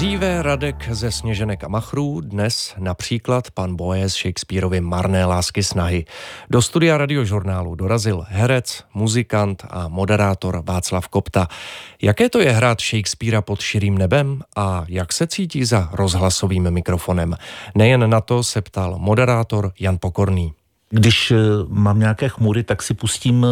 Dříve Radek ze Sněženek a machrů, dnes například pan Boaz Shakespearovy Marné lásky snahy. Do studia Radiožurnálu dorazil herec, muzikant a moderátor Václav Kopta. Jaké to je hrát Shakespeara pod širým nebem a jak se cítí za rozhlasovým mikrofonem? Nejen na to se ptal moderátor Jan Pokorný. Když mám nějaké chmury, tak si pustím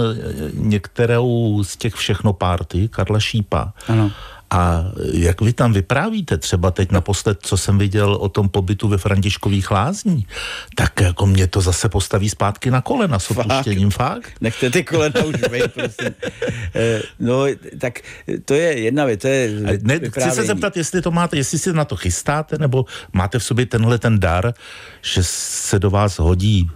některou z těch všechno party Karla Šípa. Ano. A jak vy tam vyprávíte, třeba teď naposled, co jsem viděl o tom pobytu ve Františkových Lázní, tak jako mě to zase postaví zpátky na kolena s odpuštěním, fakt. Nechte ty kolena už bejt, prosím. No, tak to je jedna věc, to je chci se zeptat, jestli to máte, jestli si na to chystáte, nebo máte v sobě tenhle ten dar, že se do vás hodí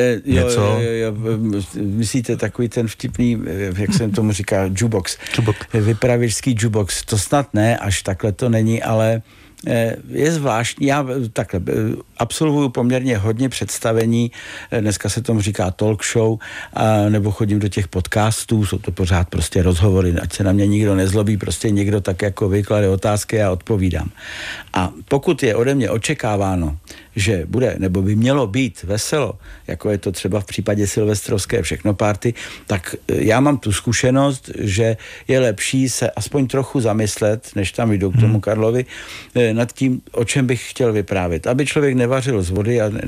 něco? Jo. Myslíte takový ten vtipný, jak se tomu říká, jukebox. Vypravěčský jukebox. To snad ne, až takhle to není, ale je zvláštní. Já takhle absolvuju poměrně hodně představení, dneska se tomu říká talk show, nebo chodím do těch podcastů, jsou to pořád prostě rozhovory, ať se na mě nikdo nezlobí, prostě někdo tak jako vyklade otázky a já odpovídám. A pokud je ode mě očekáváno, že bude, nebo by mělo být veselo, jako je to třeba v případě silvestrovské všechno party, tak já mám tu zkušenost, že je lepší se aspoň trochu zamyslet, než tam jdu k tomu Karlovi, nad tím, o čem bych chtěl vyprávět. Aby člověk nevařil z vody a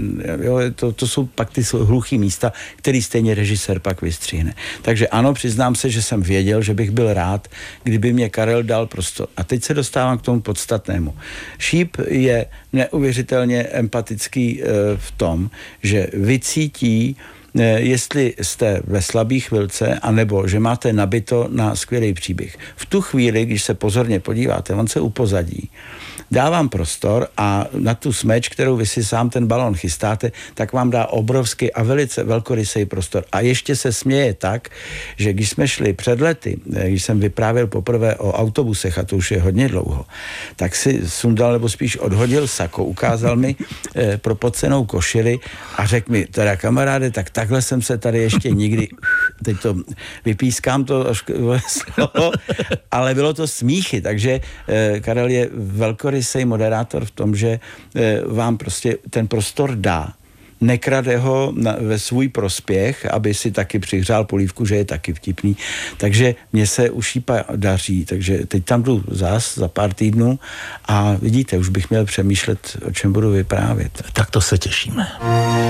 to jsou pak ty hluchý místa, který stejně režisér pak vystřihne. Takže ano, přiznám se, že jsem věděl, že bych byl rád, kdyby mě Karel dal prostor. A teď se dostávám k tomu podstatnému. Šíp je neuvěřitelně empatický v tom, že vycítí, jestli jste ve slabý chvilce, anebo že máte nabito na skvělý příběh. V tu chvíli, když se pozorně podíváte, on se upozadí, dávám prostor a na tu smeč, kterou vy si sám ten balon chystáte, tak vám dá obrovský a velice velkorysý prostor. A ještě se směje tak, že když jsme šli před lety, když jsem vyprávěl poprvé o autobusech, a to už je hodně dlouho, tak si sundal, nebo spíš odhodil sako, ukázal mi propocenou košili a řekl mi, teda kamaráde, tak takhle jsem se tady ještě nikdy, teď to vypískám to slovo, ale bylo to smíchy, takže Karel je velkorysý moderátor v tom, že vám prostě ten prostor dá. Nekrade ho ve svůj prospěch, aby si taky přihřál polívku, že je taky vtipný. Takže mně se u Šípa daří. Takže teď tam jdu za pár týdnů a vidíte, už bych měl přemýšlet, o čem budu vyprávět. Tak to se těšíme.